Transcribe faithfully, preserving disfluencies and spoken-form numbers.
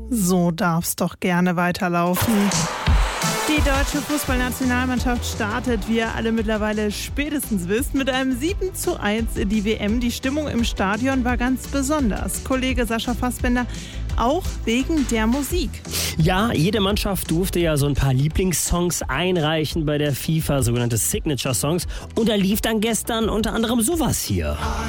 So darf's doch gerne weiterlaufen. Die deutsche Fußballnationalmannschaft startet, wie ihr alle mittlerweile spätestens wisst, mit einem sieben zu eins in die W M. Die Stimmung im Stadion war ganz besonders. Kollege Sascha Fassbender, auch wegen der Musik. Ja, jede Mannschaft durfte ja so ein paar Lieblingssongs einreichen bei der FIFA, sogenannte Signature Songs. Und da lief dann gestern unter anderem sowas hier.